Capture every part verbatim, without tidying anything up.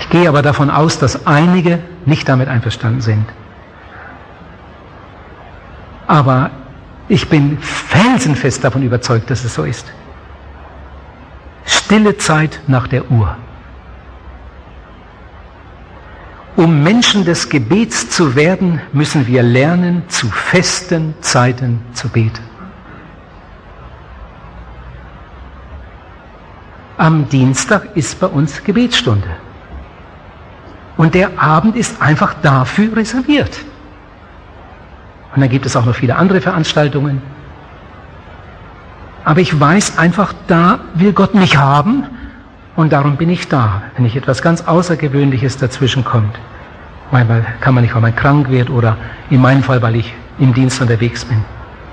Ich gehe aber davon aus, dass einige nicht damit einverstanden sind. Aber ich bin felsenfest davon überzeugt, dass es so ist. Stille Zeit nach der Uhr. Um Menschen des Gebets zu werden, müssen wir lernen, zu festen Zeiten zu beten. Am Dienstag ist bei uns Gebetsstunde. Und der Abend ist einfach dafür reserviert. Und dann gibt es auch noch viele andere Veranstaltungen. Aber ich weiß einfach, da will Gott mich haben und darum bin ich da, wenn nicht etwas ganz Außergewöhnliches dazwischen kommt. Manchmal kann man nicht, weil man krank wird oder in meinem Fall, weil ich im Dienst unterwegs bin.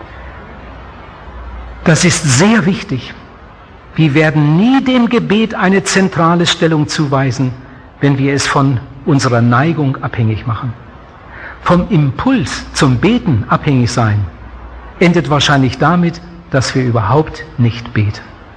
Das ist sehr wichtig. Wir werden nie dem Gebet eine zentrale Stellung zuweisen, wenn wir es von unserer Neigung abhängig machen. Vom Impuls zum Beten abhängig sein, endet wahrscheinlich damit, dass wir überhaupt nicht beten.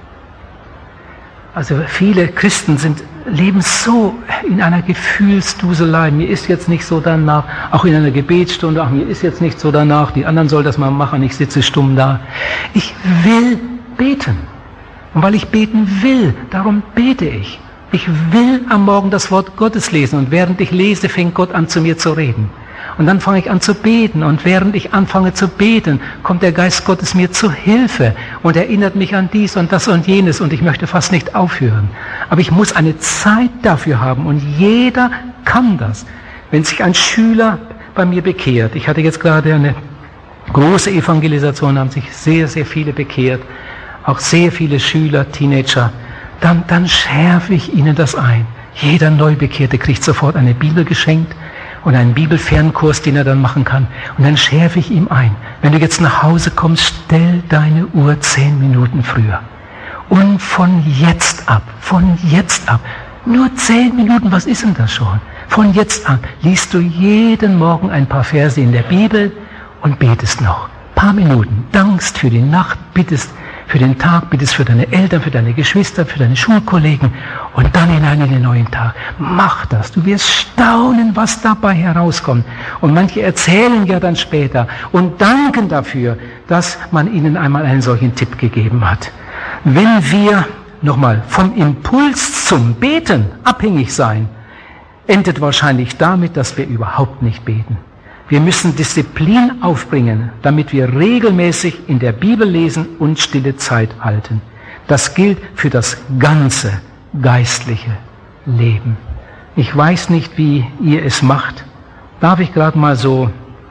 Also viele Christen sind, leben so in einer Gefühlsduselei. Mir ist jetzt nicht so danach, auch in einer Gebetsstunde, ach, mir ist jetzt nicht so danach, die anderen sollen das mal machen, ich sitze stumm da. Ich will beten. Und weil ich beten will, darum bete ich. Ich will am Morgen das Wort Gottes lesen und während ich lese, fängt Gott an zu mir zu reden. Und dann fange ich an zu beten und während ich anfange zu beten, kommt der Geist Gottes mir zu Hilfe und erinnert mich an dies und das und jenes und ich möchte fast nicht aufhören. Aber ich muss eine Zeit dafür haben und jeder kann das. Wenn sich ein Schüler bei mir bekehrt, ich hatte jetzt gerade eine große Evangelisation, haben sich sehr, sehr viele bekehrt, auch sehr viele Schüler, Teenager, dann, dann schärfe ich ihnen das ein. Jeder Neubekehrte kriegt sofort eine Bibel geschenkt und einen Bibelfernkurs, den er dann machen kann. Und dann schärfe ich ihm ein. Wenn du jetzt nach Hause kommst, stell deine Uhr zehn Minuten früher. Und von jetzt ab, von jetzt ab, nur zehn Minuten, was ist denn das schon? Von jetzt an liest du jeden Morgen ein paar Verse in der Bibel und betest noch. Ein paar Minuten, dankst für die Nacht, bittest für den Tag, bittest für deine Eltern, für deine Geschwister, für deine Schulkollegen und dann hinein in den neuen Tag. Mach das, du wirst staunen, was dabei herauskommt. Und manche erzählen ja dann später und danken dafür, dass man ihnen einmal einen solchen Tipp gegeben hat. Wenn wir, nochmal, vom Impuls zum Beten abhängig sein, endet wahrscheinlich damit, dass wir überhaupt nicht beten. Wir müssen Disziplin aufbringen, damit wir regelmäßig in der Bibel lesen und stille Zeit halten. Das gilt für das ganze geistliche Leben. Ich weiß nicht, wie ihr es macht. Darf ich gerade mal so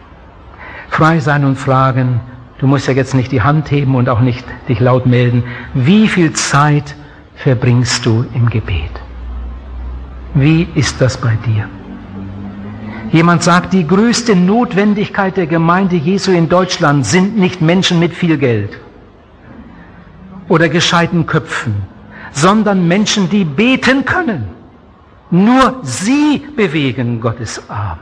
frei sein und fragen, du musst ja jetzt nicht die Hand heben und auch nicht dich laut melden, wie viel Zeit verbringst du im Gebet? Wie ist das bei dir? Jemand sagt, die größte Notwendigkeit der Gemeinde Jesu in Deutschland sind nicht Menschen mit viel Geld oder gescheiten Köpfen, sondern Menschen, die beten können. Nur sie bewegen Gottes Arm.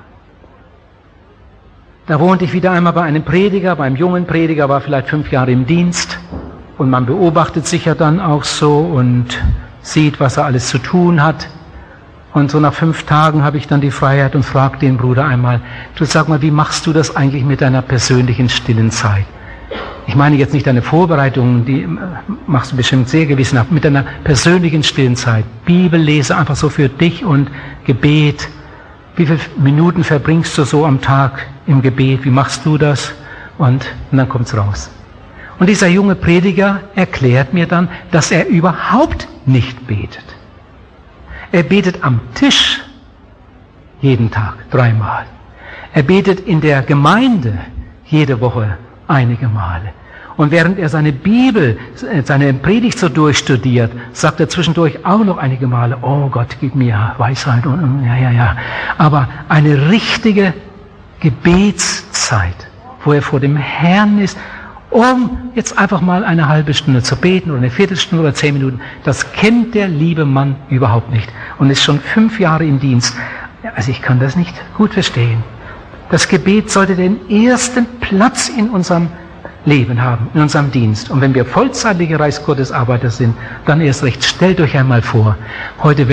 Da wohnte ich wieder einmal bei einem Prediger, beim jungen Prediger, war vielleicht fünf Jahre im Dienst und man beobachtet sich ja dann auch so und sieht, was er alles zu tun hat. Und so nach fünf Tagen habe ich dann die Freiheit und frage den Bruder einmal, du sag mal, wie machst du das eigentlich mit deiner persönlichen stillen Zeit? Ich meine jetzt nicht deine Vorbereitungen, die machst du bestimmt sehr gewissenhaft, mit deiner persönlichen stillen Zeit. Bibellese einfach so für dich und Gebet. Wie viele Minuten verbringst du so am Tag im Gebet? Wie machst du das? Und, und dann kommt's raus. Und dieser junge Prediger erklärt mir dann, dass er überhaupt nicht betet. Er betet am Tisch jeden Tag, dreimal. Er betet in der Gemeinde jede Woche einige Male. Und während er seine Bibel, seine Predigt so durchstudiert, sagt er zwischendurch auch noch einige Male, oh Gott, gib mir Weisheit und ja, ja, ja. Aber eine richtige Gebetszeit, wo er vor dem Herrn ist, um jetzt einfach mal eine halbe Stunde zu beten oder eine Viertelstunde oder zehn Minuten. Das kennt der liebe Mann überhaupt nicht und ist schon fünf Jahre im Dienst. Also ich kann das nicht gut verstehen. Das Gebet sollte den ersten Platz in unserem Leben haben, in unserem Dienst. Und wenn wir vollzeitige Reich Gottes Arbeiter sind, dann erst recht. Stellt euch einmal vor, heute